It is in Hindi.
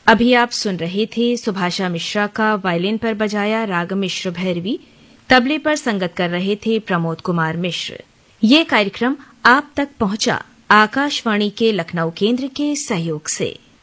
अभी आप सुन रहे थे सुभाषा मिश्रा का वायलिन पर बजाया राग मिश्र भैरवी, तबले पर संगत कर रहे थे प्रमोद कुमार मिश्र। ये कार्यक्रम आप तक पहुंचा आकाशवाणी के लखनऊ केंद्र के सहयोग से।